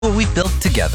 what we built together.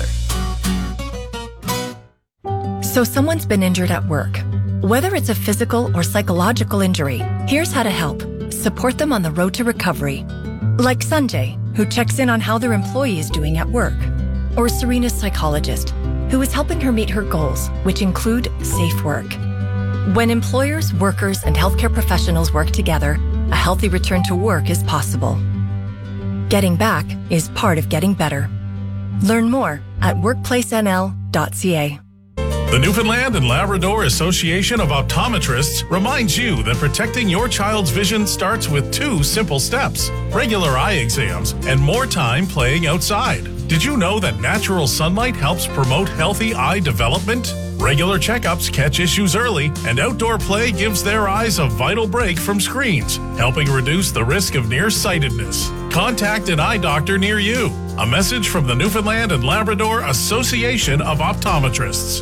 So someone's been injured at work. Whether it's a physical or psychological injury, here's how to help. Support them on the road to recovery. Like Sanjay, who checks in on how their employee is doing at work. Or Serena's psychologist, who is helping her meet her goals, which include safe work. When employers, workers, and healthcare professionals work together, a healthy return to work is possible. Getting back is part of getting better. Learn more at workplacenl.ca. The Newfoundland and Labrador Association of Optometrists reminds you that protecting your child's vision starts with 2 simple steps: regular eye exams and more time playing outside. Did you know that natural sunlight helps promote healthy eye development? Regular checkups catch issues early, and outdoor play gives their eyes a vital break from screens, helping reduce the risk of nearsightedness. Contact an eye doctor near you. A message from the Newfoundland and Labrador Association of Optometrists.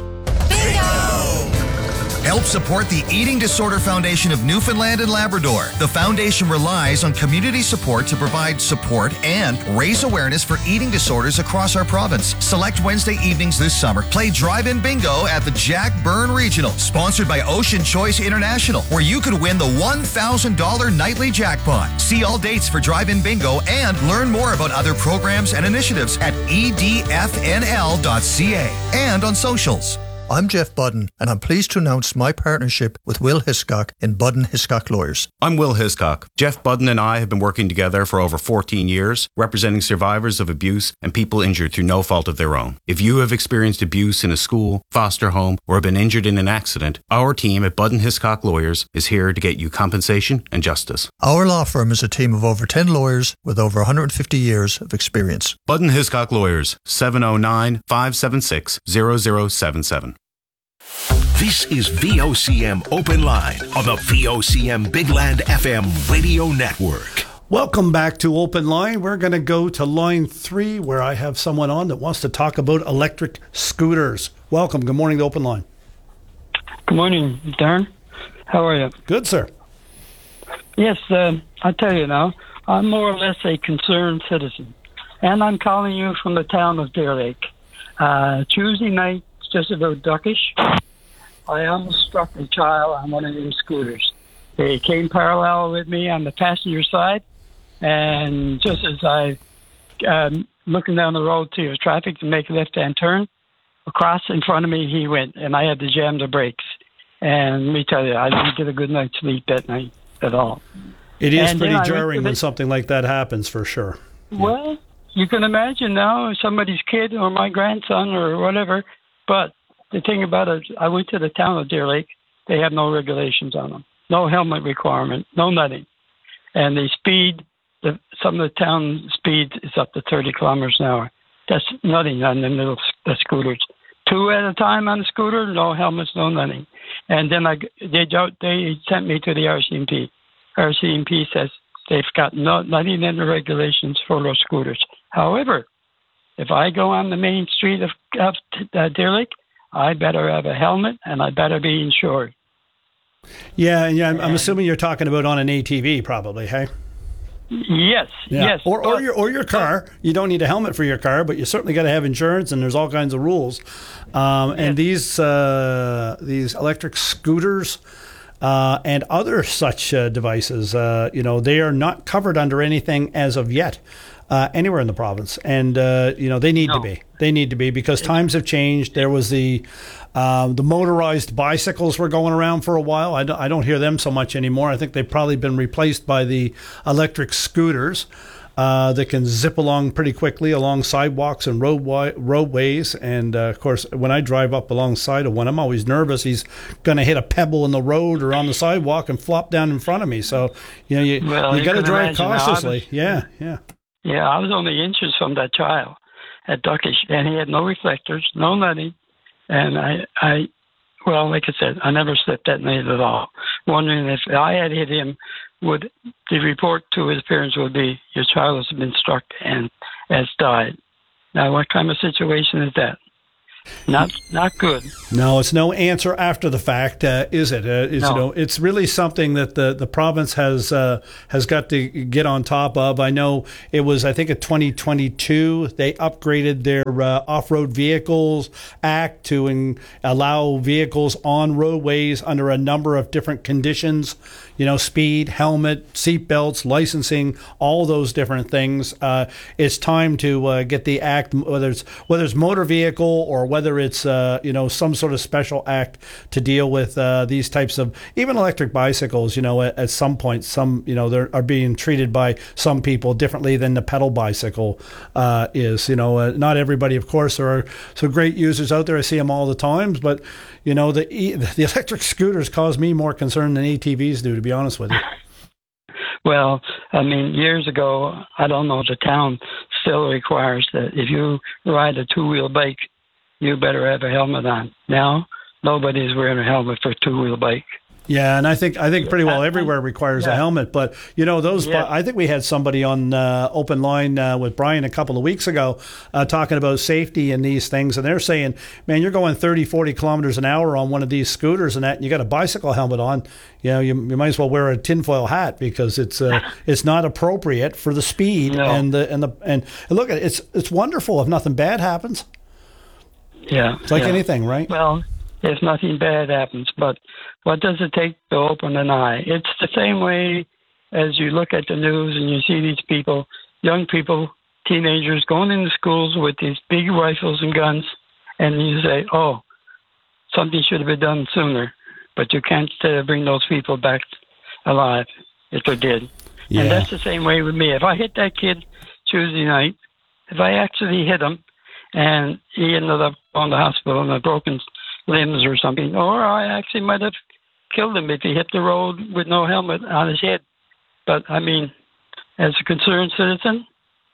Help support the Eating Disorder Foundation of Newfoundland and Labrador. The foundation relies on community support to provide support and raise awareness for eating disorders across our province. Select Wednesday evenings this summer. Play drive-in bingo at the Jack Byrne Regional, sponsored by Ocean Choice International, where you could win the $1,000 nightly jackpot. See all dates for drive-in bingo and learn more about other programs and initiatives at edfnl.ca and on socials. I'm Jeff Budden, and I'm pleased to announce my partnership with Will Hiscock in Budden Hiscock Lawyers. I'm Will Hiscock. Jeff Budden and I have been working together for over 14 years, representing survivors of abuse and people injured through no fault of their own. If you have experienced abuse in a school, foster home, or have been injured in an accident, our team at Budden Hiscock Lawyers is here to get you compensation and justice. Our law firm is a team of over 10 lawyers with over 150 years of experience. Budden Hiscock Lawyers, 709-576-0077. This is VOCM Open Line on the VOCM Big Land FM radio network. Welcome back to Open Line. We're going to go to line 3 where I have someone on that wants to talk about electric scooters. Welcome. Good morning to Open Line. Good morning, Darren. How are you? Good, sir. Yes, I'll tell you now, I'm more or less a concerned citizen, and I'm calling you from the town of Deer Lake. Tuesday night, just about duckish, I almost struck a child on one of them scooters. They came parallel with me on the passenger side, and just as I looking down the road to the traffic to make a left-hand turn, across in front of me he went, and I had to jam the brakes. And let me tell you, I didn't get a good night's sleep that night at all. It is pretty jarring when something like that happens, for sure. Well, you can imagine now somebody's kid or my grandson or whatever, but the thing about it, I went to the town of Deer Lake. They have no regulations on them. No helmet requirement, no nothing. And they speed, some of the town speed is up to 30 kilometers an hour. That's nothing on the little scooters. 2 at a time on the scooter, no helmets, no nothing. And then they sent me to the RCMP. RCMP says they've got nothing in the regulations for those scooters. However, if I go on the main street of Deer Lake, I better have a helmet and I better be insured. Yeah. I'm assuming you're talking about on an ATV, probably, hey? Yes, yeah. Yes. Or your car. You don't need a helmet for your car, but you certainly got to have insurance, and there's all kinds of rules. And these electric scooters and other such devices, they are not covered under anything as of yet. Anywhere in the province, and they need to be. They need to be, because times have changed. There was the motorized bicycles were going around for a while. I don't hear them so much anymore. I think they've probably been replaced by the electric scooters that can zip along pretty quickly along sidewalks and roadways. And of course, when I drive up alongside of one, I'm always nervous he's going to hit a pebble in the road or on the sidewalk and flop down in front of me. So you got to drive cautiously. Yeah. Yeah, I was only inches from that child at Duckish, and he had no reflectors, no nothing. And I like I said, I never slept that night at all, wondering if I had hit him, would the report to his parents would be, your child has been struck and has died. Now, what kind of situation is that? Not good. No, it's no answer after the fact, is it? No. You know, it's really something that the province has got to get on top of. I know it was, I think, in 2022 they upgraded their off-road vehicles act to allow vehicles on roadways under a number of different conditions. You know, speed, helmet, seat belts, licensing, all those different things. It's time to get the act, whether it's motor vehicle or whether it's some sort of special act to deal with these types of even electric bicycles. You know, at some point, they are being treated by some people differently than the pedal bicycle is. You know, not everybody, of course. There are some great users out there. I see them all the time, but you know, the electric scooters cause me more concern than ATVs do, to be honest with you. Well, I mean, years ago, I don't know if the town still requires that if you ride a two-wheel bike, you better have a helmet on. Now, nobody's wearing a helmet for a two-wheel bike. Yeah, and I think pretty well everywhere requires a helmet. But, you know, I think we had somebody on Open Line with Brian a couple of weeks ago talking about safety and these things. And they're saying, man, you're going 30, 40 kilometers an hour on one of these scooters and you got a bicycle helmet on. You know, you might as well wear a tinfoil hat because it's not appropriate for the speed. No. And look, it's wonderful if nothing bad happens. Yeah. It's like anything, right? Well, if nothing bad happens, but what does it take to open an eye? It's the same way as you look at the news and you see these people, young people, teenagers going into schools with these big rifles and guns, and you say, oh, something should have been done sooner. But you can't bring those people back alive if they did. Yeah. And that's the same way with me. If I hit that kid Tuesday night, if I actually hit him and he ended up on the hospital and a broken limbs or something, or I actually might have killed him if he hit the road with no helmet on his head. But, I mean, as a concerned citizen,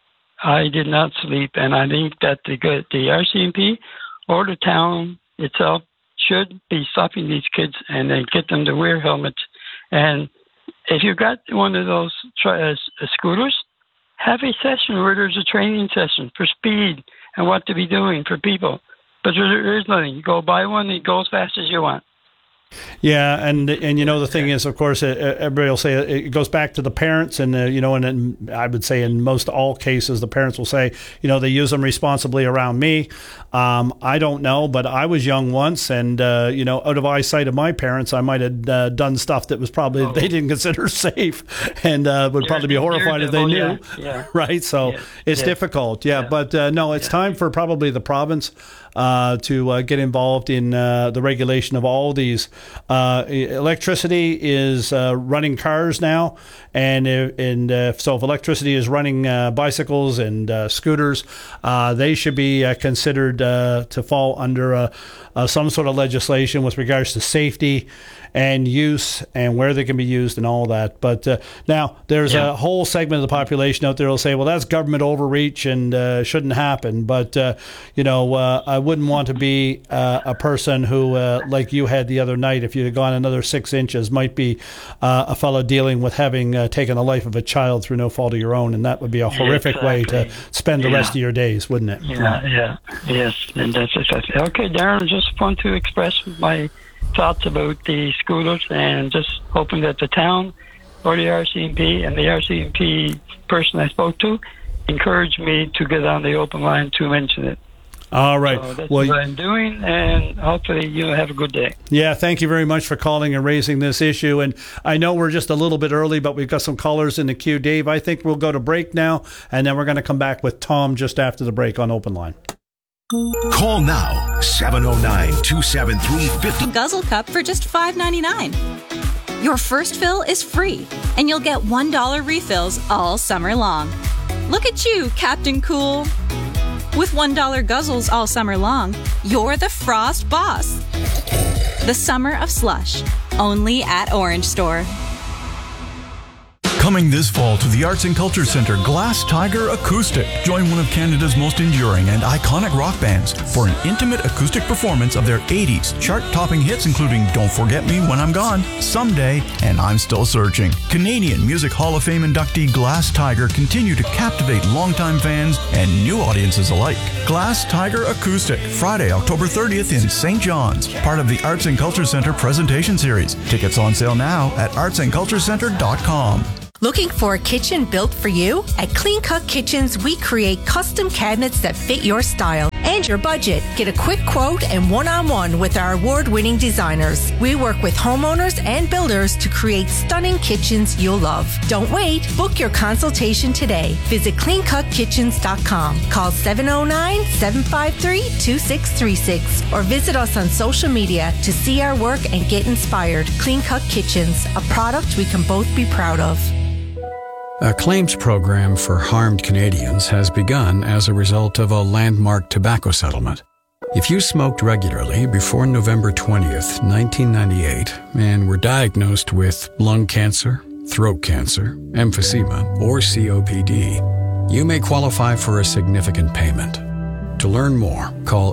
I did not sleep, and I think that the RCMP or the town itself should be stopping these kids and then get them to wear helmets. And if you've got one of those scooters, have a session where there's a training session for speed and what to be doing for people. But there is nothing. You go buy one, it goes as fast as you want. Yeah, and you know, the thing is, of course, everybody will say it goes back to the parents, and and I would say in most all cases, the parents will say, you know, they use them responsibly around me. I don't know, but I was young once, and out of eyesight of my parents, I might have done stuff that was probably they didn't consider safe, and would probably be horrified if they knew. Yeah. Right? So it's difficult. Yeah. But no, it's time for probably the province to get involved in the regulation of all these. Electricity is running cars now, and so if electricity is running bicycles and scooters, they should be considered to fall under some sort of legislation with regards to safety and use and where they can be used and all that. But now there's a whole segment of the population out there will say, well, that's government overreach and shouldn't happen. But, I wouldn't want to be a person who, like you had the other night, if you had gone another 6 inches, might be a fellow dealing with having taken the life of a child through no fault of your own. And that would be a horrific way to spend the rest of your days, wouldn't it? Yes. And that's exactly. Okay, Darren, just want to express my thoughts about the scooters and just hoping that the town or the RCMP and the RCMP person I spoke to encouraged me to get on the open line to mention it. All right. So that's what I'm doing, and hopefully you'll have a good day. Yeah, thank you very much for calling and raising this issue. And I know we're just a little bit early, but we've got some callers in the queue. Dave, I think we'll go to break now, and then we're going to come back with Tom just after the break on Open Line. Call now, 709-273-50. Guzzle Cup for just $5.99. Your first fill is free, and you'll get $1 refills all summer long. Look at you, Captain Cool. With $1 guzzles all summer long, you're the Frost Boss. The Summer of Slush, only at Orange Store. Coming this fall to the Arts and Culture Centre, Glass Tiger Acoustic. Join one of Canada's most enduring and iconic rock bands for an intimate acoustic performance of their 80s chart-topping hits including Don't Forget Me When I'm Gone, Someday, and I'm Still Searching. Canadian Music Hall of Fame inductee Glass Tiger continue to captivate longtime fans and new audiences alike. Glass Tiger Acoustic, Friday, October 30th in St. John's, part of the Arts and Culture Centre presentation series. Tickets on sale now at artsandculturecentre.com. Looking for a kitchen built for you? At Clean Cut Kitchens, we create custom cabinets that fit your style and your budget. Get a quick quote and one-on-one with our award-winning designers. We work with homeowners and builders to create stunning kitchens you'll love. Don't wait. Book your consultation today. Visit cleancutkitchens.com. Call 709-753-2636 or visit us on social media to see our work and get inspired. Clean Cut Kitchens, a product we can both be proud of. A claims program for harmed Canadians has begun as a result of a landmark tobacco settlement. If you smoked regularly before November 20th, 1998, and were diagnosed with lung cancer, throat cancer, emphysema, or COPD, you may qualify for a significant payment. To learn more, call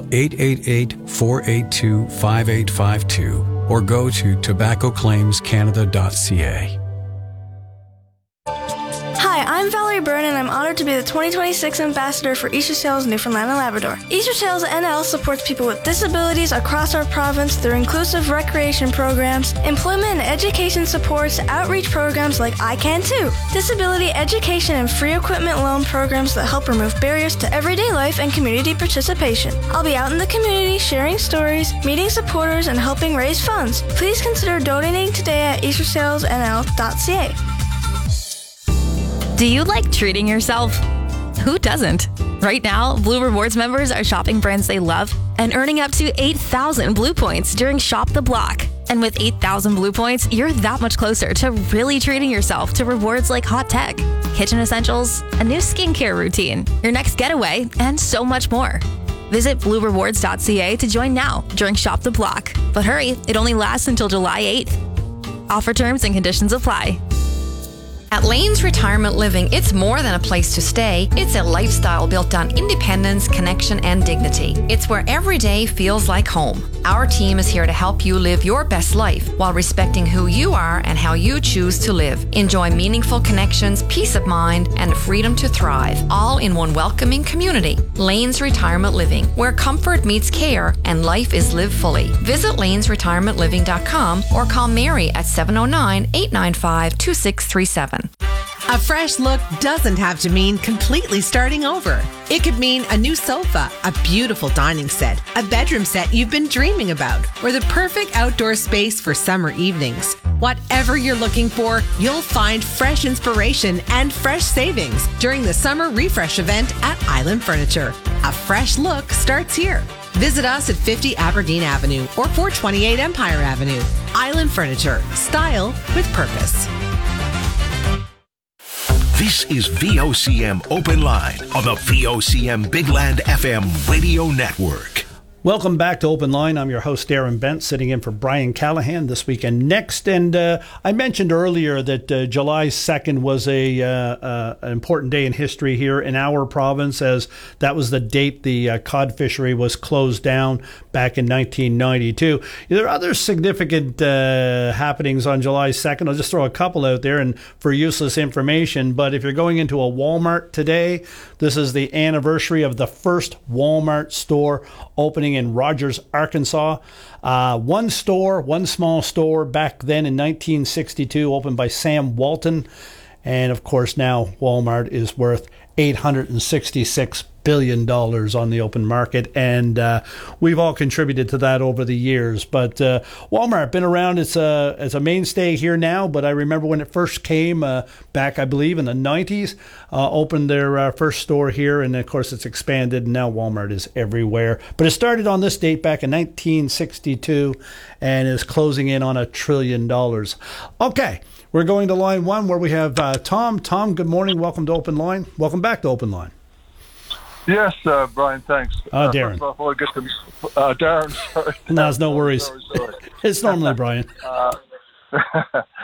888-482-5852 or go to tobaccoclaimscanada.ca. Hi, I'm Valerie Byrne, and I'm honored to be the 2026 Ambassador for Easter Sales Newfoundland and Labrador. Easter Sales NL supports people with disabilities across our province through inclusive recreation programs, employment and education supports, outreach programs like I Can Too, disability education and free equipment loan programs that help remove barriers to everyday life and community participation. I'll be out in the community sharing stories, meeting supporters, and helping raise funds. Please consider donating today at eastersalesnl.ca. Do you like treating yourself? Who doesn't? Right now, Blue Rewards members are shopping brands they love and earning up to 8,000 Blue Points during Shop the Block. And with 8,000 Blue Points, you're that much closer to really treating yourself to rewards like hot tech, kitchen essentials, a new skincare routine, your next getaway, and so much more. Visit bluerewards.ca to join now during Shop the Block. But hurry, it only lasts until July 8th. Offer terms and conditions apply. At Lanes Retirement Living, it's more than a place to stay. It's a lifestyle built on independence, connection, and dignity. It's where every day feels like home. Our team is here to help you live your best life while respecting who you are and how you choose to live. Enjoy meaningful connections, peace of mind, and freedom to thrive, all in one welcoming community. Lanes Retirement Living, where comfort meets care and life is lived fully. Visit lanesretirementliving.com or call Mary at 709-895-2637. A fresh look doesn't have to mean completely starting over. It could mean a new sofa, a beautiful dining set, a bedroom set you've been dreaming about, or the perfect outdoor space for summer evenings. Whatever you're looking for, you'll find fresh inspiration and fresh savings during the Summer Refresh event at Island Furniture. A fresh look starts here. Visit us at 50 Aberdeen Avenue or 428 Empire Avenue. Island Furniture. Style with purpose. This is VOCM Open Line on the VOCM Big Land FM radio network. Welcome back to Open Line. I'm your host, Darren Bent, sitting in for Brian Callahan this weekend. Next, and I mentioned earlier that July 2nd was an important day in history here in our province, as that was the date the cod fishery was closed down back in 1992. There are other significant happenings on July 2nd. I'll just throw a couple out there and for useless information, but if you're going into a Walmart today, this is the anniversary of the first Walmart store opening in Rogers, Arkansas. One small store back then in 1962, opened by Sam Walton. And of course, now Walmart is worth $866 billion on the open market, and we've all contributed to that over the years. But Walmart been around; it's a mainstay here now. But I remember when it first came back, I believe in the 90s, opened their first store here, and of course it's expanded, and now Walmart is everywhere. But it started on this date back in 1962, and is closing in on $1 trillion. Okay. We're going to line one where we have Tom. Tom, good morning. Welcome to Open Line. Welcome back to Open Line. Yes, Brian, thanks. Darren. Before I get to Darren, sorry. No, no worries. Sorry. It's normally Brian.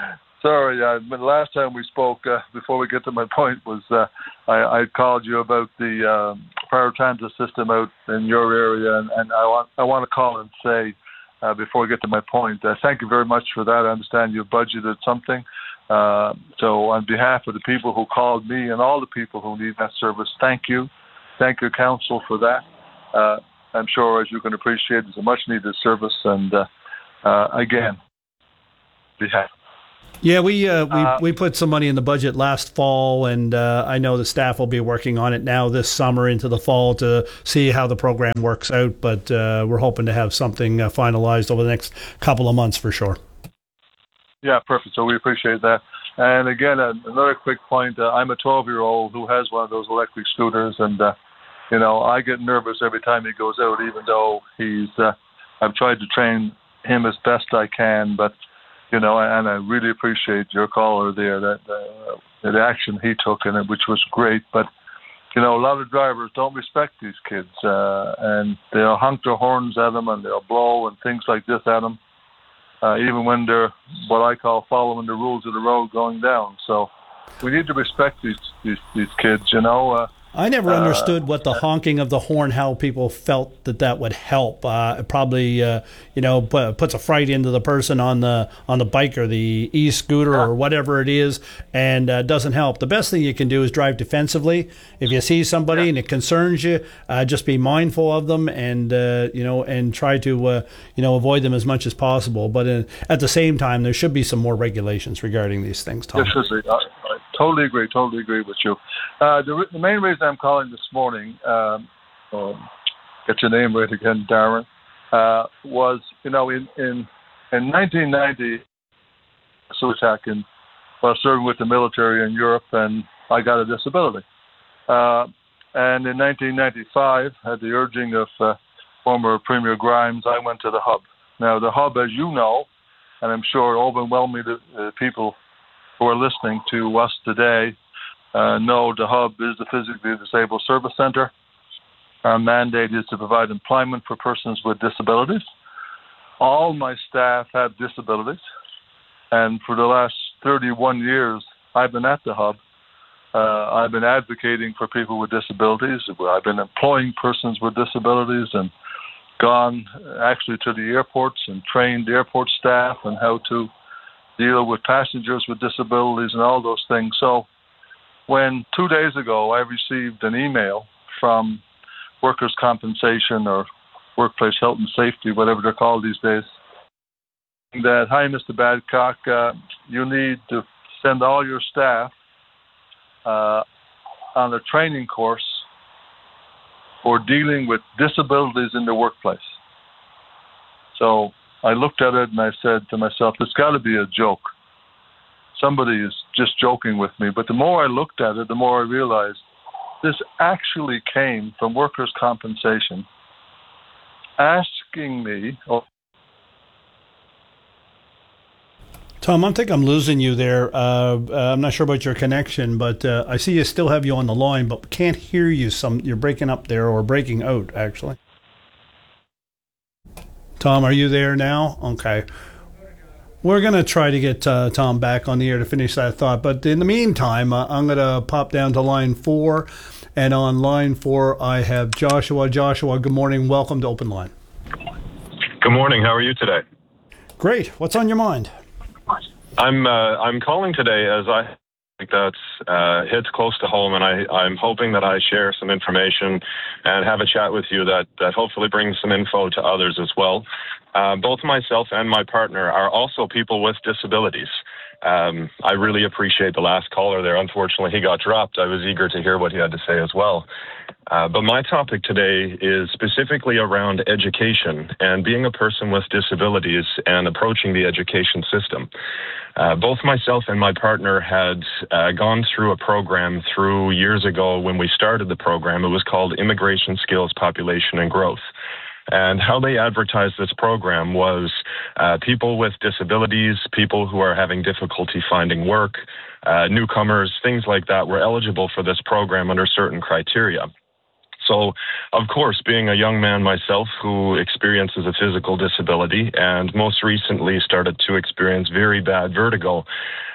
Sorry, the last time we spoke, before we get to my point, was I called you about the paratransit system out in your area, and I want to call and say, before we get to my point, thank you very much for that. I understand you budgeted something. So on behalf of the people who called me and all the people who need that service, thank you. Thank your council for that. I'm sure, as you can appreciate, it's a much-needed service, and again, behalf. Yeah, we put some money in the budget last fall, and I know the staff will be working on it now this summer into the fall to see how the program works out, but we're hoping to have something finalized over the next couple of months for sure. Yeah, perfect. So we appreciate that. And again, another quick point, I'm a 12-year-old who has one of those electric scooters, and, I get nervous every time he goes out, even though I've tried to train him as best I can, but and I really appreciate your caller there, that the action he took in it, which was great. But, a lot of drivers don't respect these kids, and they'll honk their horns at them, and they'll blow and things like this at them, even when they're what I call following the rules of the road going down. So we need to respect these kids, I never understood what the honking of the horn, how people felt that would help. It probably, puts a fright into the person on the bike or the e-scooter or whatever it is, and doesn't help. The best thing you can do is drive defensively. If you see somebody and it concerns you, just be mindful of them and and try to avoid them as much as possible. But at the same time, there should be some more regulations regarding these things, Tom. Yes, I totally agree with you. The main reason I'm calling this morning, get your name right again, Darren, was, in 1990, attack while serving with the military in Europe, and I got a disability. And in 1995, at the urging of former Premier Grimes, I went to the Hub. Now, the Hub, as you know, and I'm sure overwhelmingly the people who are listening to us today know the Hub is the Physically Disabled Service Centre. Our mandate is to provide employment for persons with disabilities. All my staff have disabilities, and for the last 31 years, I've been at the Hub. I've been advocating for people with disabilities. I've been employing persons with disabilities and gone actually to the airports and trained airport staff on how to deal with passengers with disabilities and all those things. So when 2 days ago I received an email from Workers' Compensation or Workplace Health and Safety, whatever they're called these days, that, hi, Mr. Badcock, you need to send all your staff on a training course for dealing with disabilities in the workplace. So I looked at it and I said to myself, it's got to be a joke. Somebody is just joking with me. But the more I looked at it, the more I realized this actually came from Workers' Compensation asking me... Tom, I think I'm losing you there. I'm not sure about your connection, but I see you still have you on the line, but can't hear you. You're breaking up there, or breaking out, actually. Tom, are you there now? Okay. We're going to try to get Tom back on the air to finish that thought. But in the meantime, I'm going to pop down to line 4. And on line 4, I have Joshua. Joshua, good morning. Welcome to Open Line. Good morning. How are you today? Great. What's on your mind? I'm calling today as I think that hits close to home, and I'm hoping that I share some information and have a chat with you that hopefully brings some info to others as well. Both myself and my partner are also people with disabilities. I really appreciate the last caller there. Unfortunately, he got dropped. I was eager to hear what he had to say as well. But my topic today is specifically around education and being a person with disabilities and approaching the education system. Both myself and my partner had gone through a program years ago when we started the program. It was called Immigration Skills, Population and Growth. And how they advertised this program was people with disabilities, people who are having difficulty finding work, newcomers, things like that were eligible for this program under certain criteria. So, of course, being a young man myself who experiences a physical disability and most recently started to experience very bad vertigo,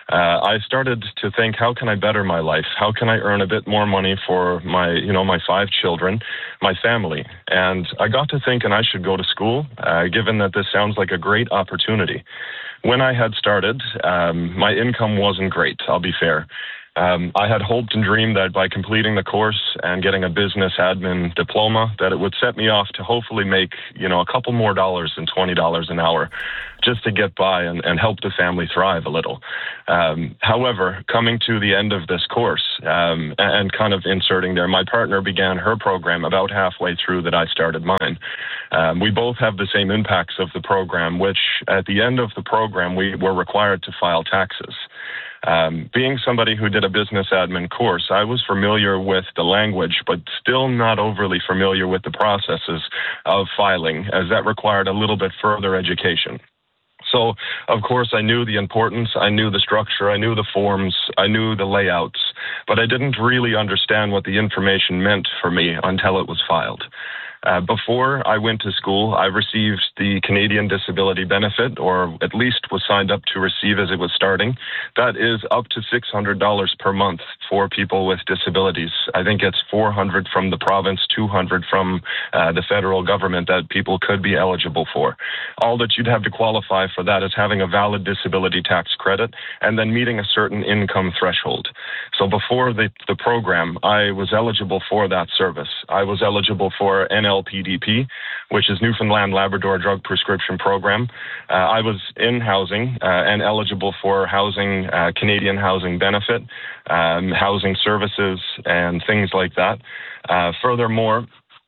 I started to think, how can I better my life? How can I earn a bit more money for my 5 children, my family? And I got to thinking I should go to school, given that this sounds like a great opportunity. When I had started, my income wasn't great, I'll be fair. I had hoped and dreamed that by completing the course and getting a business admin diploma, that it would set me off to hopefully make, a couple more dollars than $20 an hour, just to get by and help the family thrive a little. However, coming to the end of this course and kind of inserting there, my partner began her program about halfway through that I started mine. We both have the same impacts of the program, which at the end of the program, we were required to file taxes. Being somebody who did a business admin course, I was familiar with the language, but still not overly familiar with the processes of filing, as that required a little bit further education. So, of course, I knew the importance, I knew the structure, I knew the forms, I knew the layouts, but I didn't really understand what the information meant for me until it was filed. Before I went to school, I received the Canadian Disability Benefit, or at least was signed up to receive as it was starting. That is up to $600 per month for people with disabilities. I think it's $400 from the province, $200 from the federal government that people could be eligible for. All that you'd have to qualify for that is having a valid disability tax credit and then meeting a certain income threshold. So before the program, I was eligible for that service. I was eligible for NLPDP, which is Newfoundland Labrador Drug Prescription Program. I was in housing and eligible for housing, Canadian Housing Benefit, housing services, and things like that. Furthermore,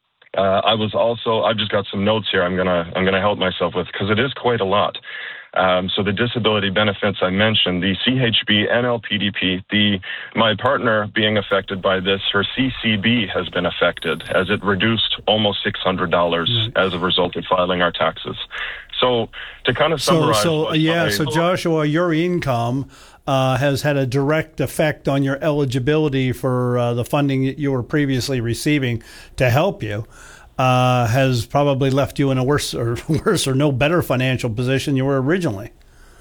I've just got some notes here I'm gonna help myself with, because it is quite a lot. So the disability benefits I mentioned, the CHB, NLPDP, my partner being affected by this, her CCB has been affected, as it reduced almost $600 as a result of filing our taxes. So to kind of summarize... So Joshua, your income has had a direct effect on your eligibility for the funding that you were previously receiving to help you. Has probably left you in a worse or no better financial position you were originally.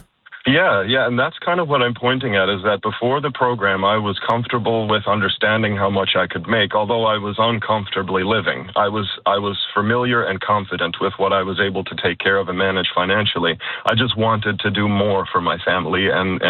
Yeah, and that's kind of what I'm pointing at, is that before the program, I was comfortable with understanding how much I could make, although I was uncomfortably living. I was familiar and confident with what I was able to take care of and manage financially. I just wanted to do more for my family and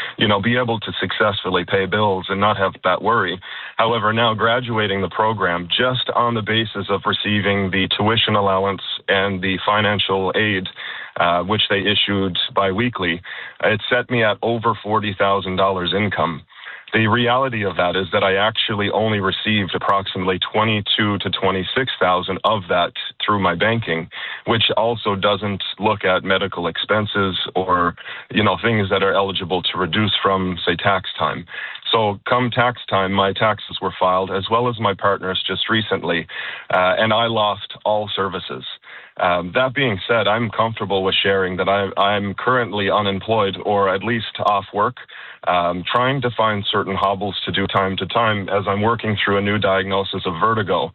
be able to successfully pay bills and not have that worry. However, now graduating the program, just on the basis of receiving the tuition allowance and the financial aid, which they issued biweekly, it set me at over $40,000 income. The reality of that is that I actually only received approximately $22,000 to $26,000 of that through my banking, which also doesn't look at medical expenses or, things that are eligible to reduce from, say, tax time. So come tax time, my taxes were filed, as well as my partner's just recently, and I lost all services. That being said, I'm comfortable with sharing that I'm currently unemployed, or at least off work, trying to find certain hobbles to do time to time as I'm working through a new diagnosis of vertigo.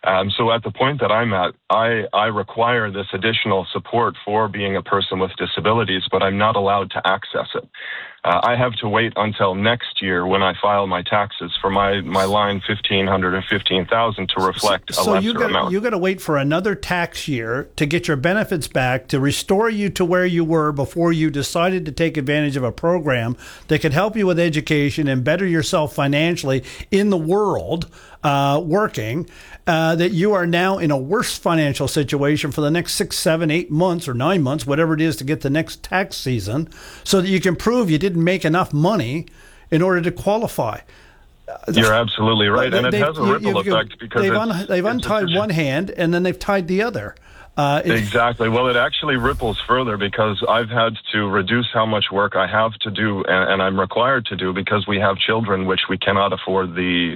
So at the point that I'm at, I require this additional support for being a person with disabilities, but I'm not allowed to access it. I have to wait until next year when I file my taxes for my line $1,500 and $15,000 to reflect a lesser amount. So you got to wait for another tax year to get your benefits back, to restore you to where you were before you decided to take advantage of a program that could help you with education and better yourself financially in the world, working, that you are now in a worse financial situation for the next 6, 7, 8 months or 9 months, whatever it is, to get the next tax season, so that you can prove you didn't make enough money in order to qualify. You're absolutely right, and it has a ripple effect because they've untied one hand and then they've tied the other. Exactly. Well, it actually ripples further because I've had to reduce how much work I have to do, and I'm required to do, because we have children which we cannot afford the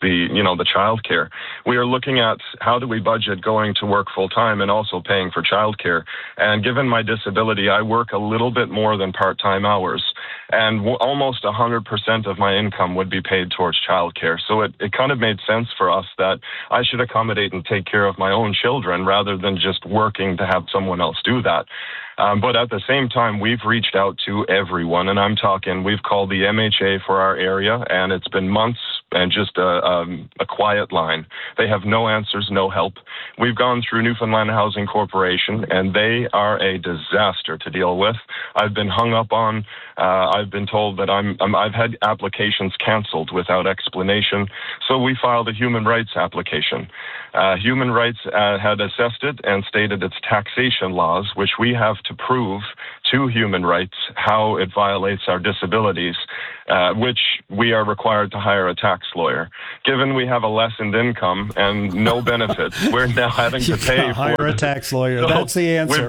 childcare. We are looking at how do we budget going to work full time and also paying for childcare. And given my disability, I work a little bit more than part-time hours, and almost 100% of my income would be paid towards childcare. So it kind of made sense for us that I should accommodate and take care of my own children rather than just working to have someone else do that. But at the same time, we've reached out to everyone, and I'm talking, we've called the MHA for our area, and it's been months and just a quiet line. They have no answers, no help. We've gone through Newfoundland Housing Corporation, and they are a disaster to deal with. I've been hung up on. I've been told that I've had applications canceled without explanation. So we filed a human rights application. Human Rights had assessed it and stated its taxation laws, which we have to prove to Human Rights how it violates our disabilities, which we are required to hire a tax lawyer. Given we have a lessened income and no benefits, we're now having to pay hire for a tax lawyer. So that's the answer.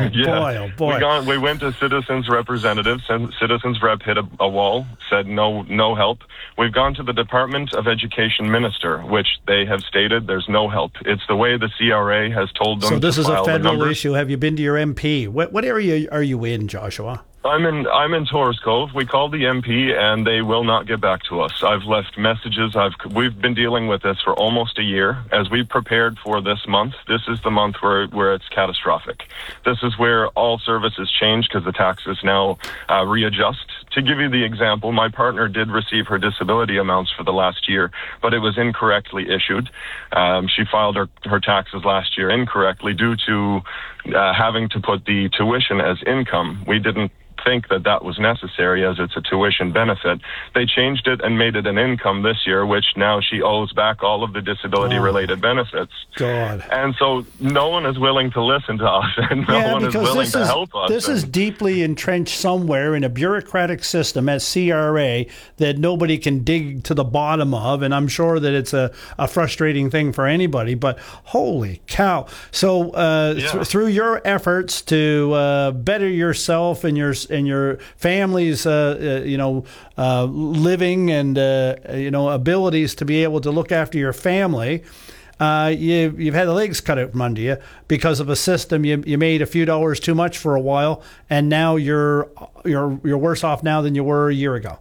Boy. We went to Citizens Representatives, and Citizens Rep hit a wall, said no help. We've gone to the Department of Education Minister, which they have stated there's no help. It's the way the CRA has told them. So this to is file a federal the issue. Have you been to your MP? What area are you in, Joshua? I'm in Torres Cove. We called the MP and they will not get back to us. I've left messages. We've been dealing with this for almost a year. As we prepared for this month, this is the month where it's catastrophic. This is where all services change because the taxes now readjust. To give you the example, my partner did receive her disability amounts for the last year, but it was incorrectly issued. She filed her taxes last year incorrectly due to having to put the tuition as income. We didn't think that was necessary as it's a tuition benefit. They changed it and made it an income this year, which now she owes back all of the disability-related benefits. God. And so no one is willing to listen to us, and no one is willing to help us. This is deeply entrenched somewhere in a bureaucratic system at CRA that nobody can dig to the bottom of, and I'm sure that it's a frustrating thing for anybody, but holy cow. So through your efforts to better yourself and your family's living and abilities to be able to look after your family, you've had the legs cut out from under you because of a system you made a few dollars too much for a while, and now you're worse off now than you were a year ago.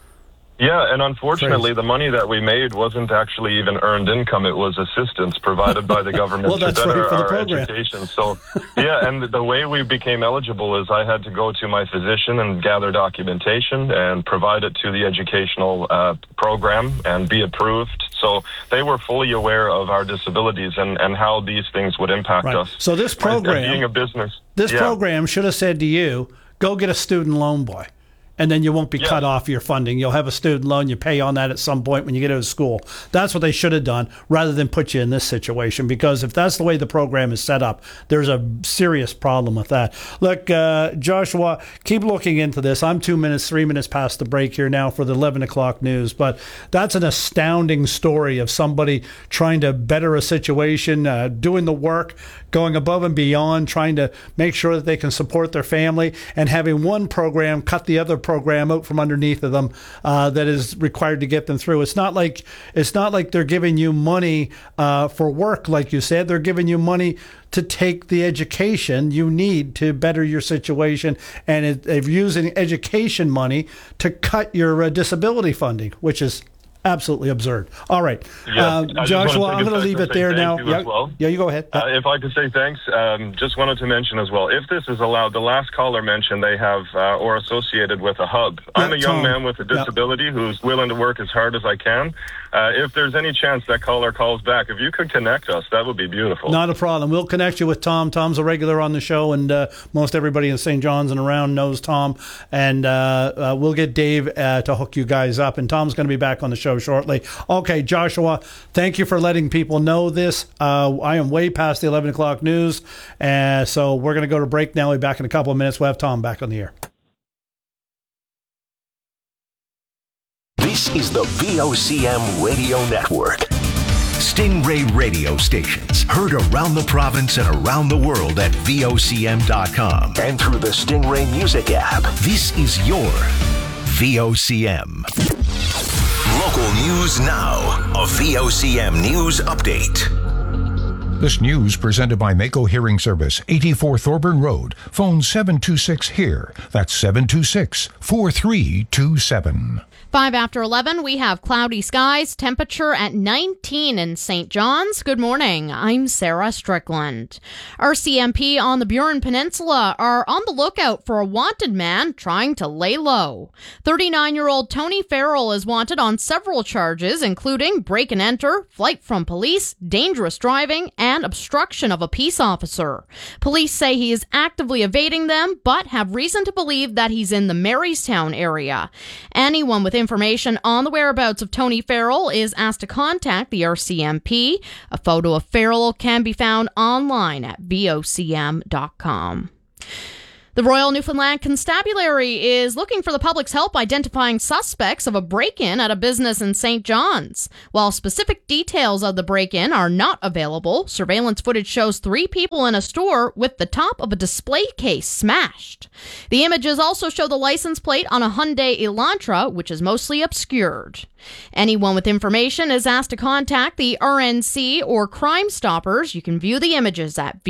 Yeah, and unfortunately, the money that we made wasn't actually even earned income. It was assistance provided by the government to better our education. So, and the way we became eligible is I had to go to my physician and gather documentation and provide it to the educational program and be approved. So they were fully aware of our disabilities and how these things would impact us. So this program, being a business, program should have said to you, go get a student loan, boy. And then you won't be cut off your funding. You'll have a student loan. You pay on that at some point when you get out of school. That's what they should have done rather than put you in this situation, because if that's the way the program is set up, there's a serious problem with that. Look, Joshua, keep looking into this. I'm 3 minutes past the break here now for the 11 o'clock news, but that's an astounding story of somebody trying to better a situation, doing the work, going above and beyond, trying to make sure that they can support their family, and having one program cut the other program out from underneath of them that is required to get them through. It's not like they're giving you money for work, like you said. They're giving you money to take the education you need to better your situation, and they're using education money to cut your disability funding, which is absolutely absurd. All right. Joshua, I'm going to leave it there now. Yeah, you go ahead. If I could say thanks, just wanted to mention as well, if this is allowed, the last caller mentioned they have or associated with a hub. I'm a young man with a disability who's willing to work as hard as I can. If there's any chance that caller calls back, if you could connect us, that would be beautiful. Not a problem. We'll connect you with Tom. Tom's a regular on the show, and most everybody in St. John's and around knows Tom. And we'll get Dave to hook you guys up, and Tom's going to be back on the show shortly. Okay, Joshua, thank you for letting people know this. I am way past the 11 o'clock news, so we're going to go to break now. We'll be back in a couple of minutes. We'll have Tom back on the air. This is the VOCM Radio Network. Stingray radio stations heard around the province and around the world at VOCM.com and through the Stingray Music app. This is your VOCM. Local news now. A VOCM News Update. This news presented by Mako Hearing Service, 84 Thorburn Road. Phone 726-HEAR. That's 726-4327. 5 after 11, we have cloudy skies, temperature at 19 in St. John's. Good morning, I'm Sarah Strickland. RCMP on the Burin Peninsula are on the lookout for a wanted man trying to lay low. 39-year-old Tony Farrell is wanted on several charges, including break and enter, flight from police, dangerous driving, and obstruction of a peace officer. Police say he is actively evading them, but have reason to believe that he's in the Marystown area. Anyone with information on the whereabouts of Tony Farrell is asked to contact the RCMP. A photo of Farrell can be found online at vocm.com. The Royal Newfoundland Constabulary is looking for the public's help identifying suspects of a break-in at a business in St. John's. While specific details of the break-in are not available, surveillance footage shows 3 people in a store with the top of a display case smashed. The images also show the license plate on a Hyundai Elantra, which is mostly obscured. Anyone with information is asked to contact the RNC or Crime Stoppers. You can view the images at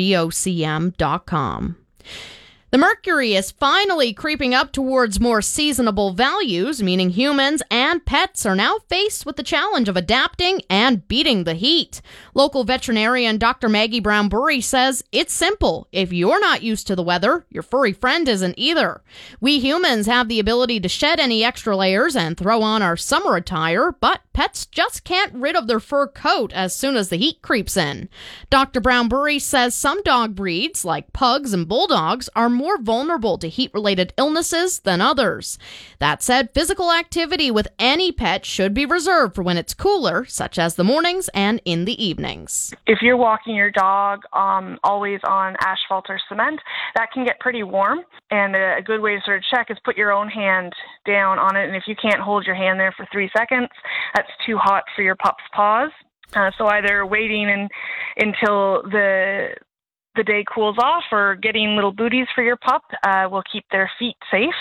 vocm.com. The mercury is finally creeping up towards more seasonable values, meaning humans and pets are now faced with the challenge of adapting and beating the heat. Local veterinarian Dr. Maggie Brown-Burry says it's simple. If you're not used to the weather, your furry friend isn't either. We humans have the ability to shed any extra layers and throw on our summer attire, but pets just can't rid of their fur coat as soon as the heat creeps in. Dr. Brown-Burry says some dog breeds, like pugs and bulldogs, are more vulnerable to heat-related illnesses than others. That said, physical activity with any pet should be reserved for when it's cooler, such as the mornings and in the evenings. If you're walking your dog always on asphalt or cement, that can get pretty warm. And a good way to sort of check is put your own hand down on it. And if you can't hold your hand there for 3 seconds, that's too hot for your pup's paws. So either waiting until the day cools off or getting little booties for your pup will keep their feet safe.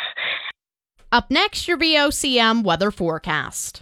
Up next, your VOCM weather forecast.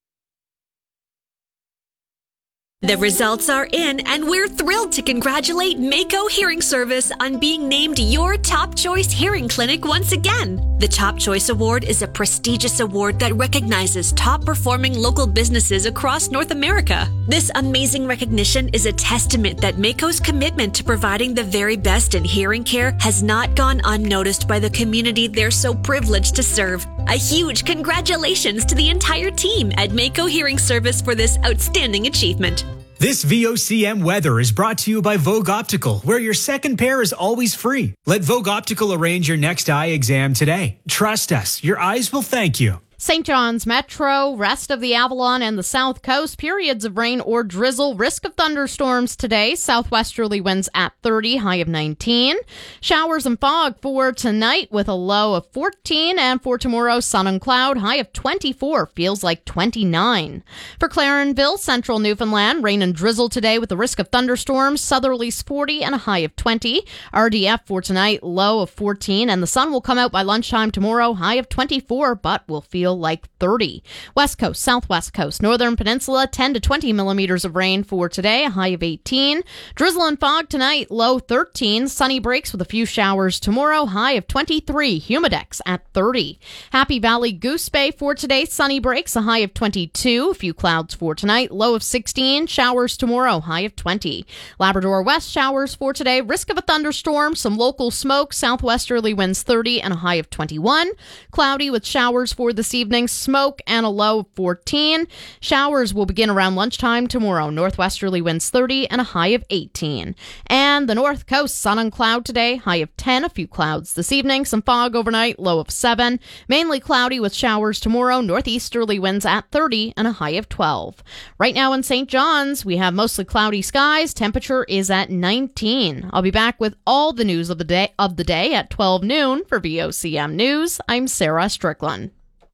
The results are in, and we're thrilled to congratulate Mako Hearing Service on being named your Top Choice Hearing Clinic once again. The Top Choice Award is a prestigious award that recognizes top-performing local businesses across North America. This amazing recognition is a testament that Mako's commitment to providing the very best in hearing care has not gone unnoticed by the community they're so privileged to serve. A huge congratulations to the entire team at Mako Hearing Service for this outstanding achievement. This VOCM weather is brought to you by Vogue Optical, where your second pair is always free. Let Vogue Optical arrange your next eye exam today. Trust us, your eyes will thank you. St. John's Metro, rest of the Avalon and the South Coast, periods of rain or drizzle, risk of thunderstorms today, southwesterly winds at 30, high of 19. Showers and fog for tonight with a low of 14, and for tomorrow, sun and cloud, high of 24, feels like 29. For Clarenville, central Newfoundland, rain and drizzle today with a risk of thunderstorms, southerlies 40 and a high of 20. RDF for tonight, low of 14, and the sun will come out by lunchtime tomorrow, high of 24, but will feel like 30. West Coast, Southwest Coast, Northern Peninsula, 10 to 20 millimeters of rain for today, a high of 18. Drizzle and fog tonight, low 13. Sunny breaks with a few showers tomorrow, high of 23. Humidex at 30. Happy Valley, Goose Bay for today, sunny breaks, a high of 22. A few clouds for tonight, low of 16. Showers tomorrow, high of 20. Labrador West, showers for today, risk of a thunderstorm, some local smoke, southwesterly winds 30 and a high of 21. Cloudy with showers for this evening, smoke and a low of 14. Showers will begin around lunchtime tomorrow. Northwesterly winds 30 and a high of 18. And the North Coast, sun and cloud today, high of 10. A few clouds this evening, some fog overnight, low of 7. Mainly cloudy with showers tomorrow. Northeasterly winds at 30 and a high of 12. Right now in St. John's, we have mostly cloudy skies. Temperature is at 19. I'll be back with all the news of the day at 12 noon for VOCM News. I'm Sarah Strickland.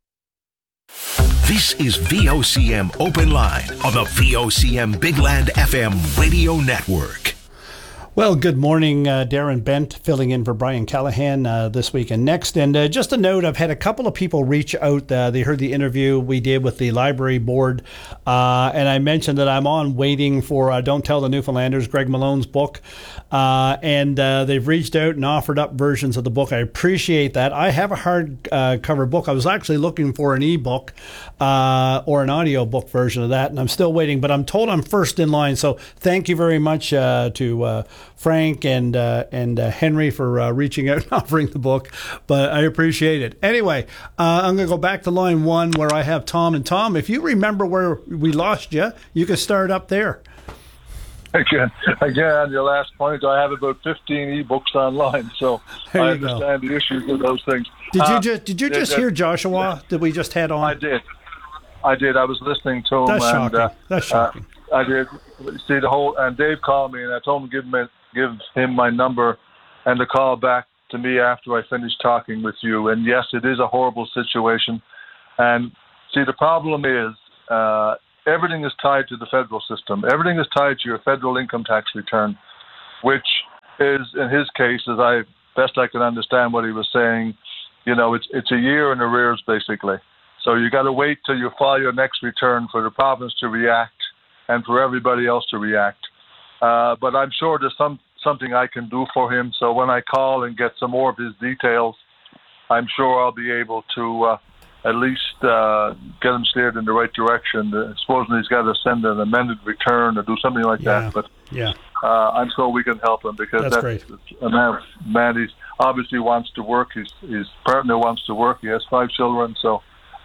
This is VOCM Open Line on the VOCM Big Land FM radio network. Well, good morning, Darren Bent, filling in for Brian Callahan this week and next. And just a note, I've had a couple of people reach out. They heard the interview we did with the library board, and I mentioned that I'm on waiting for Don't Tell the Newfoundlanders, Greg Malone's book. And they've reached out and offered up versions of the book. I appreciate that. I have a hardcover book. I was actually looking for an ebook or an audiobook version of that, and I'm still waiting, but I'm told I'm first in line. So thank you very much to Frank and Henry for reaching out and offering the book, but I appreciate it. Anyway, I'm going to go back to line one where I have Tom. And Tom, if you remember where we lost you, you can start up there. Again, on your last point, I have about 15 ebooks online, so I understand the issues with those things. Did you just hear Joshua that we just had on? I did. I was listening to him. That's shocking. I did. See and Dave called me, and I told him to give him my number and to call back to me after I finished talking with you. And yes, it is a horrible situation. And see, the problem is everything is tied to the federal system. Everything is tied to your federal income tax return, which is, in his case, as best I can understand what he was saying, it's a year in arrears, basically. So you got to wait till you file your next return for the province to react and for everybody else to react. But I'm sure there's something I can do for him. So when I call and get some more of his details, I'm sure I'll be able to at least get him steered in the right direction. Supposing he's got to send an amended return or do something like that. But I'm sure we can help him because that's great. A man he obviously wants to work. His partner wants to work. He has 5 children. So,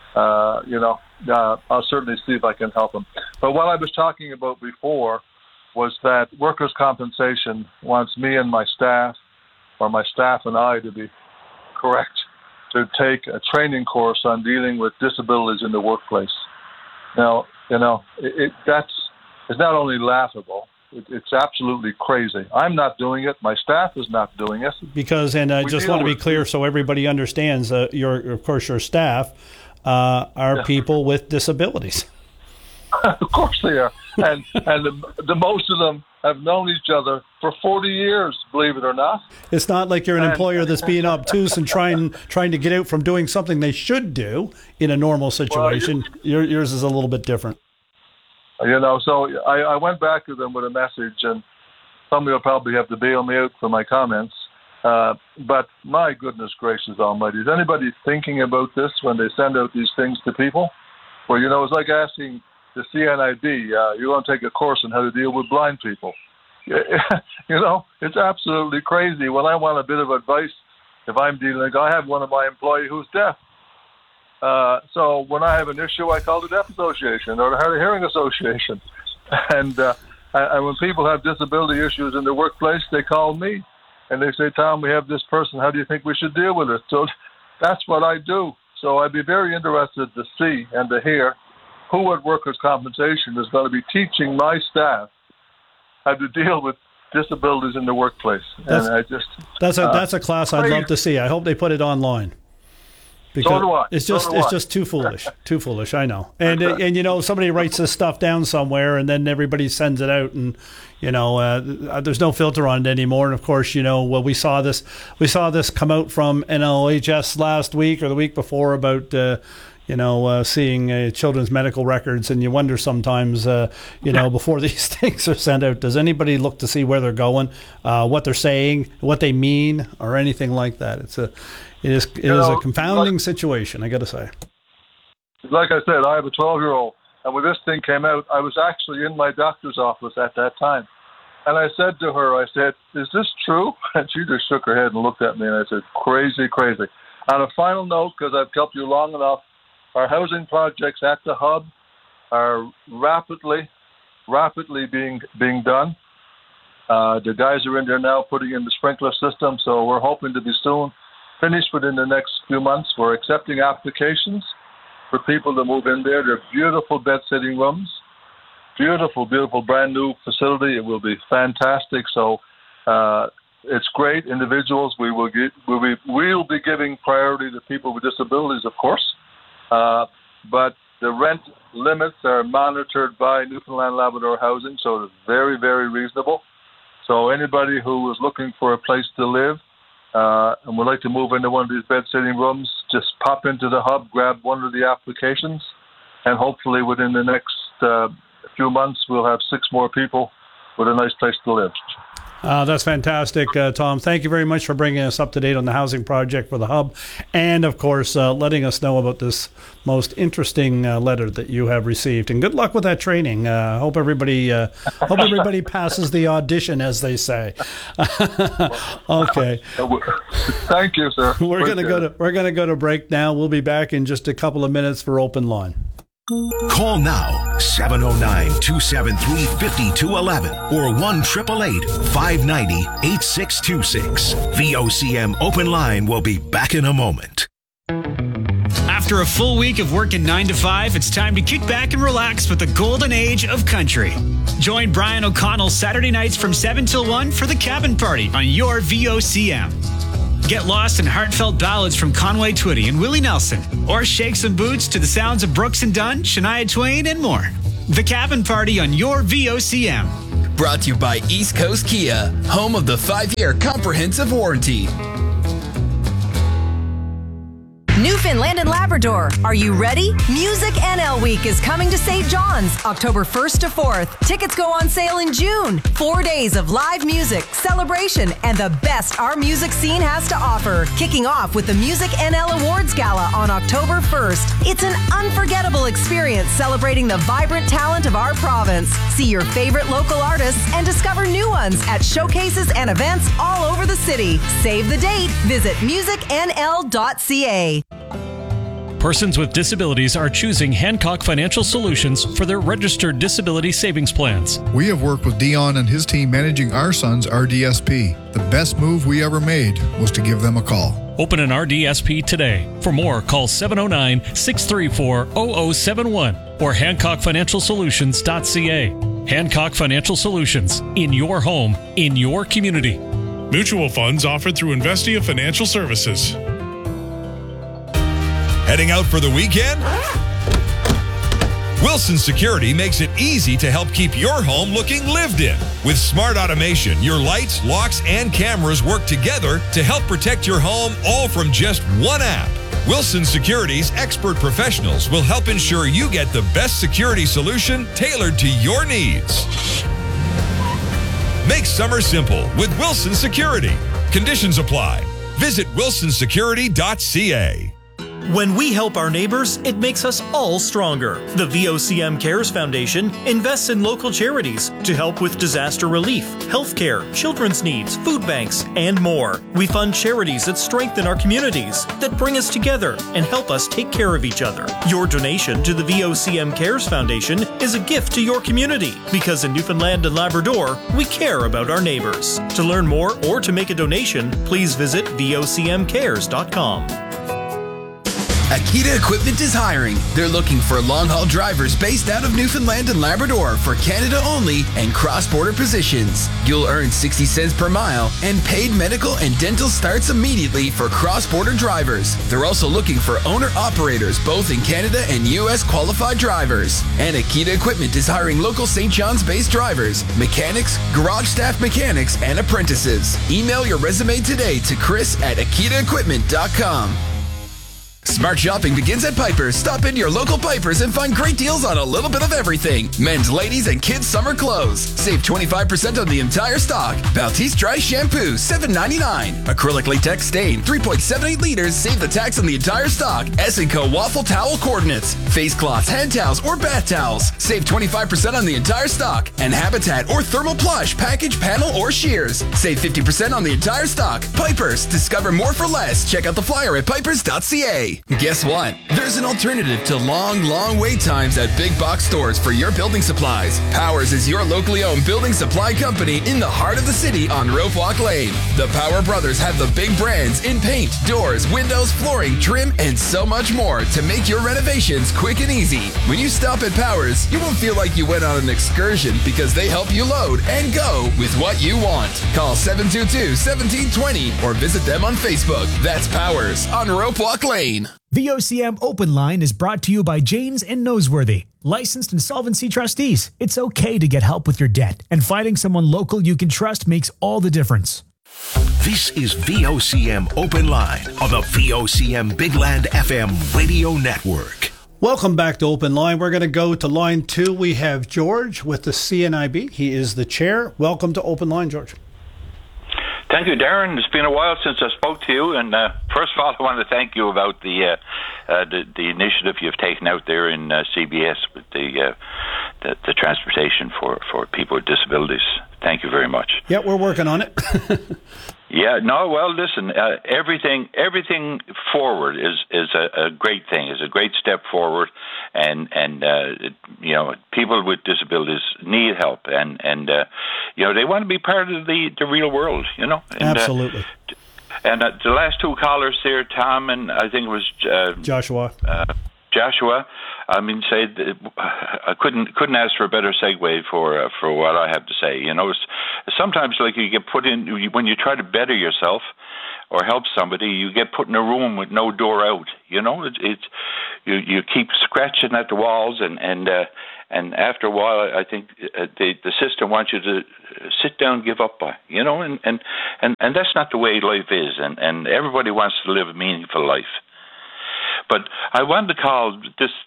I'll certainly see if I can help him. But what I was talking about before was that workers' compensation wants me and my staff, or my staff and I to be correct, to take a training course on dealing with disabilities in the workplace. Now, that's not only laughable, it's absolutely crazy. I'm not doing it. My staff is not doing it. Because, and I just want to be clear so everybody understands, your staff are people with disabilities. Of course they are. And the most of them have known each other for 40 years, believe it or not. It's not like you're an employer that's being obtuse and trying to get out from doing something they should do in a normal situation. Well, yours is a little bit different. So I went back to them with a message, and somebody will probably have to bail me out for my comments. But my goodness gracious almighty, is anybody thinking about this when they send out these things to people? Well, it's like asking the CNIB, you want to take a course on how to deal with blind people. It's absolutely crazy. When I want a bit of advice, if I'm dealing, I have one of my employees who's deaf. So when I have an issue, I call the Deaf Association or the Hard of Hearing Association. And when people have disability issues in the workplace, they call me. And they say, Tom, we have this person. How do you think we should deal with it? So that's what I do. So I'd be very interested to see and to hear who at Workers' Compensation is going to be teaching my staff how to deal with disabilities in the workplace. That's a class I'd love to see. I hope they put it online. Because so do I. It's just too foolish. Too foolish, I know. And somebody writes this stuff down somewhere and then everybody sends it out and there's no filter on it anymore. And of course, we saw this come out from NLHS last week or the week before about seeing children's medical records, and you wonder sometimes, before these things are sent out, does anybody look to see where they're going, what they're saying, what they mean, or anything like that? It is a confounding situation, I got to say. Like I said, I have a 12-year-old, and when this thing came out, I was actually in my doctor's office at that time, and I said to her, "Is this true?" And she just shook her head and looked at me, and I said, "Crazy, crazy." On a final note, because I've kept you long enough, our housing projects at the hub are rapidly being done. The guys are in there now putting in the sprinkler system, so we're hoping to be soon finished within the next few months. We're accepting applications for people to move in there. They're beautiful bed-sitting rooms, beautiful, beautiful brand-new facility. It will be fantastic. So it's great. Individuals, we'll be giving priority to people with disabilities, of course. But the rent limits are monitored by Newfoundland Labrador Housing, so it's very, very reasonable. So anybody who is looking for a place to live and would like to move into one of these bed-sitting rooms, just pop into the hub, grab one of the applications, and hopefully within the next few months we'll have 6 more people with a nice place to live. That's fantastic, Tom. Thank you very much for bringing us up to date on the housing project for the hub, and of course letting us know about this most interesting letter that you have received. And good luck with that training. Hope everybody passes the audition, as they say. Okay. Thank you, sir. We're gonna go to break now. We'll be back in just a couple of minutes for Open Line. Call now, 709-273-5211 or 1-888-590-8626. VOCM Open Line will be back in a moment. After a full week of working 9 to 5, it's time to kick back and relax with the golden age of country. Join Brian O'Connell Saturday nights from 7 till 1 for the Cabin Party on your VOCM. Get lost in heartfelt ballads from Conway Twitty and Willie Nelson, or shake some boots to the sounds of Brooks and Dunn, Shania Twain, and more. The Cabin Party on your VOCM. Brought to you by East Coast Kia, home of the 5-year comprehensive warranty. Newfoundland and Labrador, are you ready? Music NL Week is coming to St. John's, October 1st to 4th. Tickets go on sale in June. 4 days of live music, celebration, and the best our music scene has to offer. Kicking off with the Music NL Awards Gala on October 1st. It's an unforgettable experience celebrating the vibrant talent of our province. See your favorite local artists and discover new ones at showcases and events all over the city. Save the date. Visit musicnl.ca. Persons with disabilities are choosing Hancock Financial Solutions for their registered disability savings plans. We have worked with Dion and his team managing our son's RDSP. The best move we ever made was to give them a call. Open an RDSP today. For more, call 709-634-0071 or HancockFinancialSolutions.ca. Hancock Financial Solutions, in your home, in your community. Mutual funds offered through Investia Financial Services. Heading out for the weekend? Wilson Security makes it easy to help keep your home looking lived in. With smart automation, your lights, locks, and cameras work together to help protect your home, all from just one app. Wilson Security's expert professionals will help ensure you get the best security solution tailored to your needs. Make summer simple with Wilson Security. Conditions apply. Visit wilsonsecurity.ca. When we help our neighbors, it makes us all stronger. The VOCM Cares Foundation invests in local charities to help with disaster relief, healthcare, children's needs, food banks, and more. We fund charities that strengthen our communities, that bring us together and help us take care of each other. Your donation to the VOCM Cares Foundation is a gift to your community, because in Newfoundland and Labrador, we care about our neighbors. To learn more or to make a donation, please visit vocmcares.com. Akita Equipment is hiring. They're looking for long-haul drivers based out of Newfoundland and Labrador for Canada only and cross-border positions. You'll earn 60 cents per mile, and paid medical and dental starts immediately for cross-border drivers. They're also looking for owner-operators both in Canada and U.S. qualified drivers. And Akita Equipment is hiring local St. John's-based drivers, mechanics, garage staff mechanics, and apprentices. Email your resume today to chris@akitaequipment.com. Smart shopping begins at Piper's. Stop into your local Piper's and find great deals on a little bit of everything. Men's, ladies, and kids' summer clothes. Save 25% on the entire stock. Baltiste Dry Shampoo, $7.99. Acrylic Latex Stain, 3.78 liters. Save the tax on the entire stock. S&Co Waffle Towel Coordinates. Face cloths, hand towels, or bath towels. Save 25% on the entire stock. And Habitat or Thermal Plush, package, panel, or shears. Save 50% on the entire stock. Piper's. Discover more for less. Check out the flyer at pipers.ca. Guess what? There's an alternative to long wait times at big box stores for your building supplies. Powers is your locally owned building supply company in the heart of the city on Rope Walk Lane. The Power Brothers have the big brands in paint, doors, windows, flooring, trim, and so much more to make your renovations quick and easy. When you stop at Powers, you won't feel like you went on an excursion because they help you load and go with what you want. Call 722-1720 or visit them on Facebook. That's Powers on Rope Walk Lane. Line. VOCM Open Line is brought to you by Janes and Noseworthy, licensed insolvency trustees. It's okay to get help with your debt, and finding someone local you can trust makes all the difference. This is VOCM Open Line on the VOCM Big Land FM radio network. Welcome back to Open Line. We're going to go to line 2. We have George with the CNIB. He is the chair. Welcome to Open Line, George. Thank you, Darren. It's been a while since I spoke to you, and first of all, I want to thank you about the initiative you've taken out there in CBS with the transportation for people with disabilities. Thank you very much. Yeah, we're working on it. Yeah, no, well, listen, everything forward is a great thing, is a great step forward, and you know, people with disabilities need help, and you know, they want to be part of the real world, you know. And, absolutely. And the last two callers there, Tom and I think it was Joshua. Joshua, I mean, I couldn't ask for a better segue for what I have to say. You know, sometimes like you get put in when you try to better yourself or help somebody, you get put in a room with no door out. You know, you keep scratching at the walls, and after a while, I think the system wants you to sit down, and give up by. You know, and that's not the way life is, and everybody wants to live a meaningful life. But I wanted to call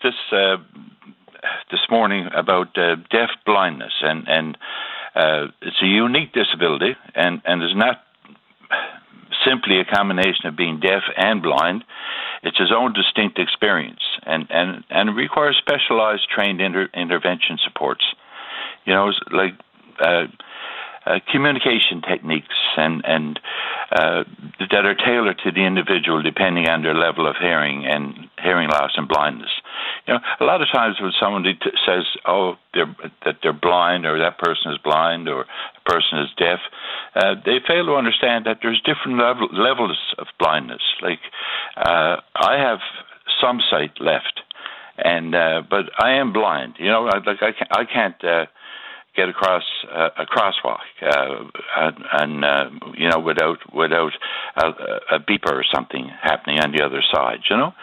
this morning about deaf blindness, and it's a unique disability, and it's not simply a combination of being deaf and blind. It's his own distinct experience, and it requires specialized, trained intervention supports. You know, like communication techniques and that are tailored to the individual depending on their level of hearing and hearing loss and blindness. You know, a lot of times when somebody says, that they're blind, or that person is blind, or a person is deaf, they fail to understand that there's different levels of blindness. Like, I have some sight left, and but I am blind. You know, I can't get across a crosswalk, and you know, without a beeper or something happening on the other side. You know,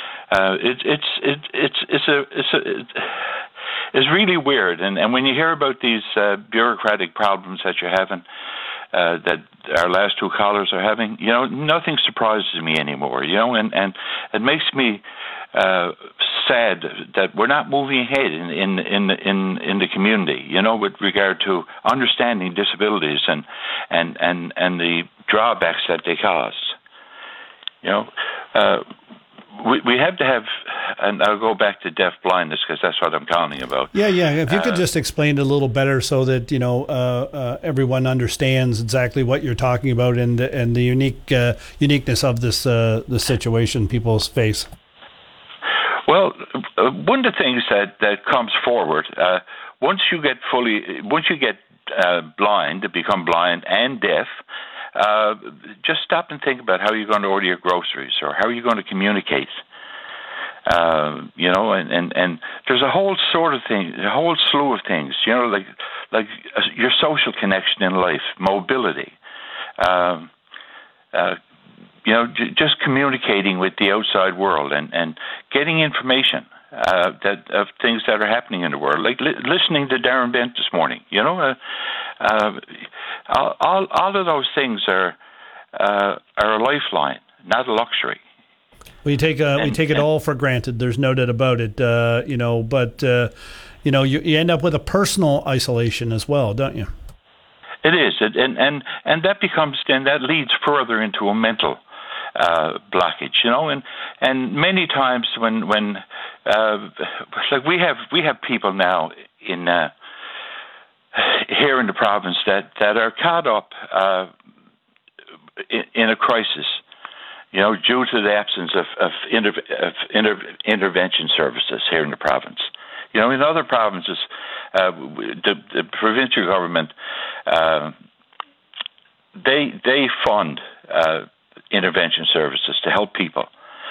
it's really weird. And when you hear about these bureaucratic problems that you're having, that our last two callers are having, you know, nothing surprises me anymore. You know, and it makes me sad that we're not moving ahead in the community, you know, with regard to understanding disabilities and the drawbacks that they cause. You know, we have to have, and I'll go back to deaf blindness because that's what I'm calling about. Yeah. If you could just explain it a little better so that, you know, everyone understands exactly what you're talking about and the uniqueness of this the situation people face. Well, one of the things that comes forward once you get blind, to become blind and deaf, just stop and think about how you're going to order your groceries or how you're going to communicate. You know, and there's a whole sort of thing, a whole slew of things. You know, like your social connection in life, mobility. You know, just communicating with the outside world and getting information of things that are happening in the world, like listening to Darren Bent this morning. You know, all of those things are a lifeline, not a luxury. We take it all for granted. There's no doubt about it. You know, but you know, you end up with a personal isolation as well, don't you? It is, and that leads further into a mental blockage, you know, and many times when like we have people now in here in the province that are caught up in a crisis, you know, due to the absence of intervention services here in the province. You know, in other provinces, the provincial government they fund intervention services to help people,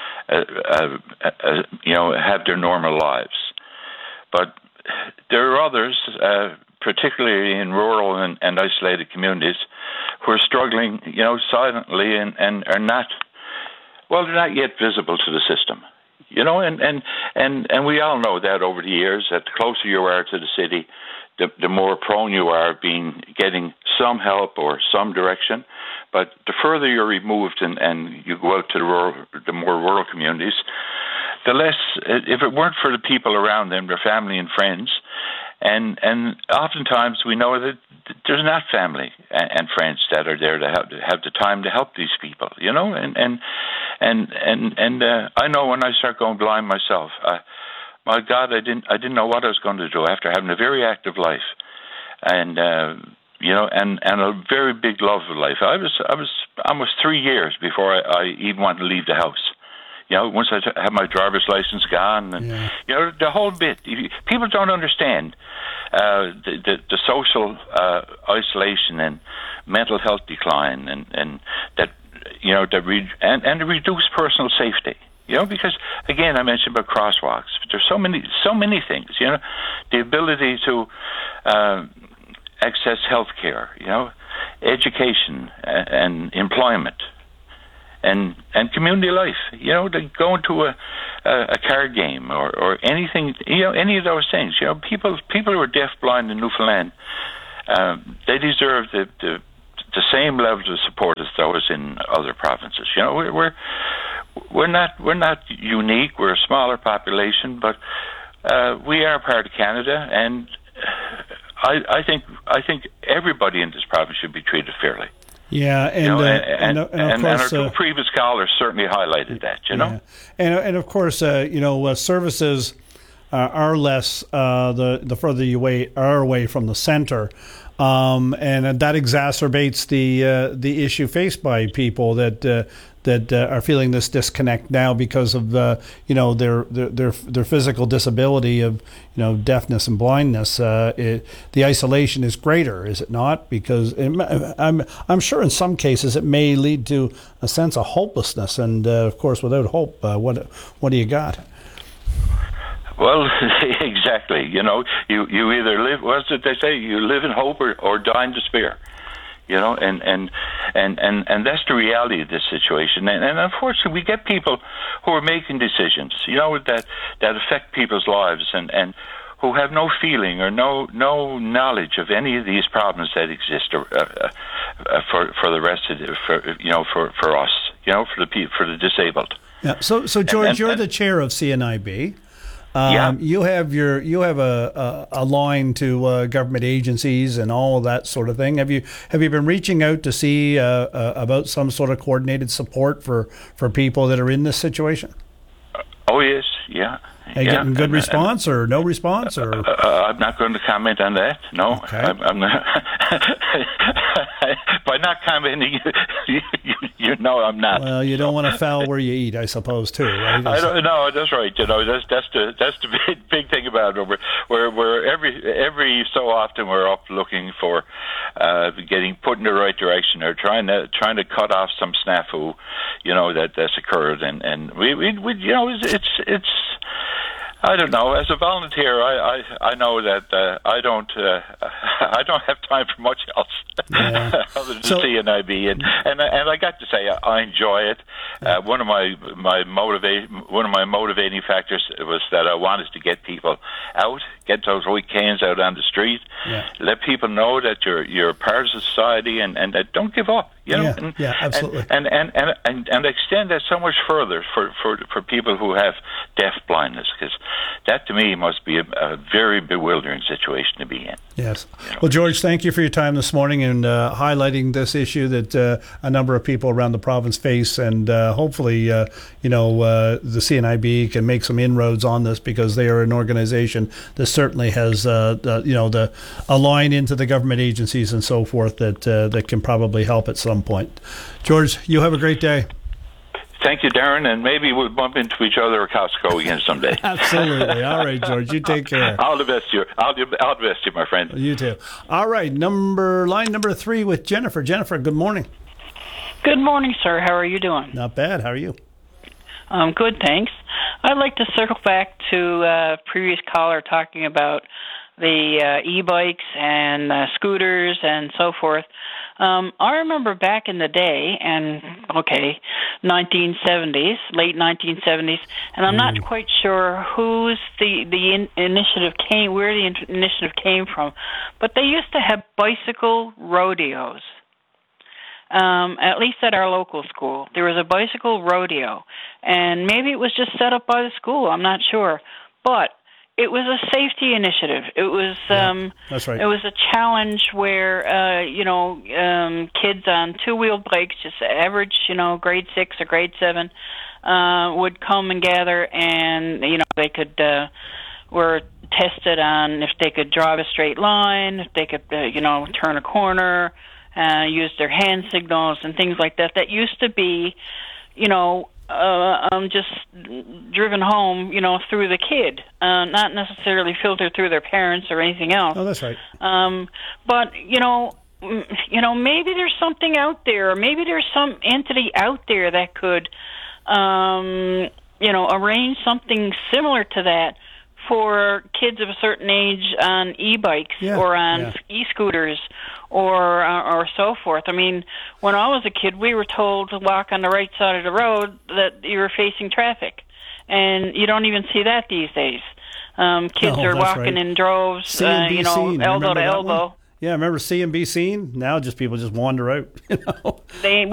you know, have their normal lives. But there are others, particularly in rural and isolated communities, who are struggling, you know, silently and are not well, they're not yet visible to the system. You know, and we all know that over the years, that the closer you are to the city, the more prone you are of getting some help or some direction. But the further you're removed and you go out to the more rural communities, the less, if it weren't for the people around them, their family and friends, and oftentimes we know that there's not family and friends that are there to have the time to help these people, you know, and I know when I start going blind myself, my God, I didn't know what I was going to do after having a very active life, and you know, and a very big love of life. I was almost 3 years before I even wanted to leave the house. You know, once I had my driver's license gone, and you know, the whole bit. People don't understand the social isolation and mental health decline, and that, you know, and the reduced personal safety. You know, because again, I mentioned about crosswalks. There's so many things. You know, the ability to access health care. You know, education and employment. And community life, you know, to go into a card game or anything, you know, any of those things. You know, people who are deaf, blind in Newfoundland, they deserve the same levels of support as those in other provinces. You know, we're not unique. We're a smaller population, but we are part of Canada, and I think everybody in this province should be treated fairly. Yeah, and of course, our two previous callers certainly highlighted that, you know. And of course, you know, services are less the further you are away from the center, and that exacerbates the issue faced by people that are feeling this disconnect now because of you know, their physical disability of, you know, deafness and blindness. The isolation is greater, is it not? Because I'm sure in some cases it may lead to a sense of hopelessness, and of course, without hope, what do you got? Well, exactly. You know, you either live. What's it they say? You live in hope or die in despair. You know, and that's the reality of this situation. And unfortunately, we get people who are making decisions, you know, that affect people's lives, and who have no feeling or no knowledge of any of these problems that exist for the rest of for us, you know, for the disabled. Yeah. So George, you're the chair of CNIB. You have a line to government agencies and all of that sort of thing. Have you been reaching out to see about some sort of coordinated support for people that are in this situation? Oh yes, yeah. Are you getting good response or no response? Or I'm not going to comment on that. No, okay. I'm not. By not commenting, you know I'm not. Well, you don't want to foul where you eat, I suppose, too, right? I don't know. That's right. You know, that's the big thing about it. We're every so often we're up looking for getting put in the right direction or trying to cut off some snafu, you know, that's occurred, and we you know, it's. I don't know. As a volunteer, I know that I don't have time for much else other than CNIB, and I got to say I enjoy it. One of my motivating factors was that I wanted to get people out, get those weekends out on the street, let people know that you're a part of society, and that don't give up. You know, absolutely, and extend that so much further for people who have deaf blindness, because that to me must be a very bewildering situation to be in. Yes. You know? Well, George, thank you for your time this morning and highlighting this issue that a number of people around the province face, and hopefully, the CNIB can make some inroads on this, because they are an organization that certainly has, a line into the government agencies and so forth that can probably help at some point. George, you have a great day. Thank you, Darren, and maybe we'll bump into each other at Costco again someday. Absolutely. All right, George, you take care. All the best to you. All the best to you, my friend. You too. All right, line number 3 with Jennifer. Jennifer, good morning. Good morning, sir. How are you doing? Not bad. How are you? Good, thanks. I'd like to circle back to a previous caller talking about the e-bikes and scooters and so forth. I remember back in the day, and 1970s, late 1970s, and I'm not quite sure who's the initiative came, where the initiative came from, but they used to have bicycle rodeos. At least at our local school, there was a bicycle rodeo, and maybe it was just set up by the school. I'm not sure, but it was a safety initiative. It was that's right. It was a challenge where kids on two-wheel bikes, just average, grade 6 or grade 7, would come and gather, and they could were tested on if they could drive a straight line, if they could turn a corner, use their hand signals and things like that. That used to be, just driven home, through the kid, not necessarily filtered through their parents or anything else. Oh, that's right. But maybe there's something out there, or maybe there's some entity out there that could, arrange something similar to that for kids of a certain age on e-bikes or on e-scooters or so forth. I mean, when I was a kid, we were told to walk on the right side of the road that you were facing traffic. And you don't even see that these days. Kids are walking in droves, elbow to elbow. Yeah, remember C and B scene? Now people just wander out. They